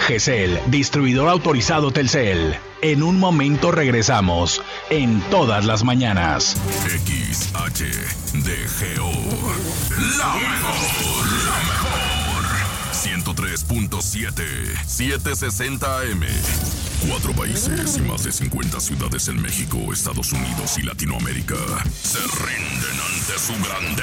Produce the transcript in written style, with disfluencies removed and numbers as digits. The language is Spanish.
GESEL, distribuidor autorizado Telcel. En un momento regresamos, en todas las mañanas. XHDGO, la mejor, 103.7, 760 AM. 4 países y más de 50 ciudades en México, Estados Unidos y Latinoamérica se rinden ante su grandeza.